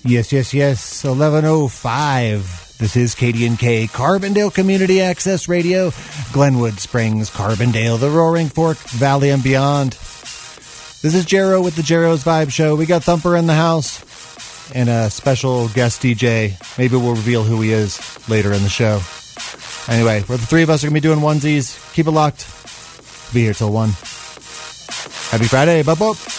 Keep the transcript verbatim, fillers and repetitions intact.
Yes, yes, yes. eleven oh five. This is K D N K, Carbondale Community Access Radio, Glenwood Springs, Carbondale, the Roaring Fork Valley, and beyond. This is Jero with the Jero's Vibe Show. We got Thumper in the house and a special guest D J. Maybe we'll reveal who he is later in the show. Anyway, we're the three of us are going to be doing onesies. Keep it locked. Be here till one. Happy Friday. Bop, bop.